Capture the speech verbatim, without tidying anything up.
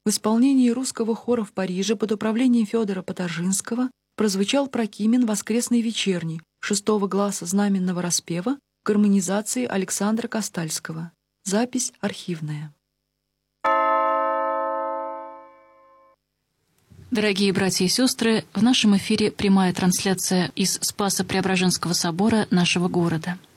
в исполнении русского хора в Париже под управлением Федора Потаржинского прозвучал Прокимин «Воскресный вечерний» шестого класса знаменного распева в гармонизации Александра Костальского. Запись архивная. Дорогие братья и сестры, в нашем эфире прямая трансляция из Спасо-Преображенского собора нашего города.